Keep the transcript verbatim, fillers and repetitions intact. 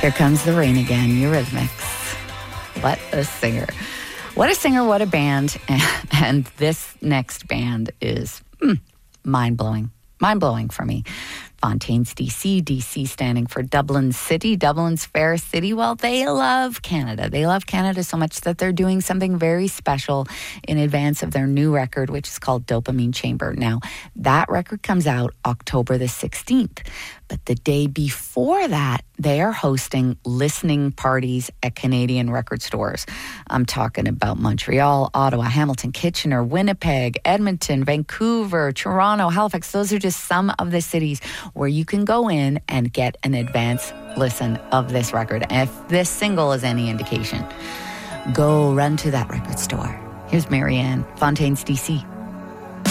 Here comes the rain again, Eurythmics. What a singer. What a singer, what a band. And this next band is mm, mind-blowing. Mind-blowing for me. Fontaines D C, D C standing for Dublin City, Dublin's fair city. Well, they love Canada. They love Canada so much that they're doing something very special in advance of their new record, which is called Dopamine Chamber. Now, that record comes out October the sixteenth. But the day before that, they are hosting listening parties at Canadian record stores. I'm talking about Montreal, Ottawa, Hamilton, Kitchener, Winnipeg, Edmonton, Vancouver, Toronto, Halifax. Those are just some of the cities where you can go in and get an advance listen of this record. And if this single is any indication, go run to that record store. Here's Marianne, Fontaines D C.